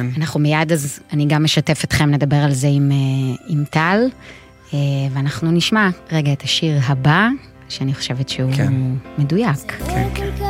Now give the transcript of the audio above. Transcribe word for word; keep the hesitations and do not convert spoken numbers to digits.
כן. אנחנו מיד, אז אני גם משתף אתכם לדבר על זה עם, עם טל, ואנחנו נשמע רגע את השיר הבא, שאני חושבת שהוא כן. מדויק. כן, כן.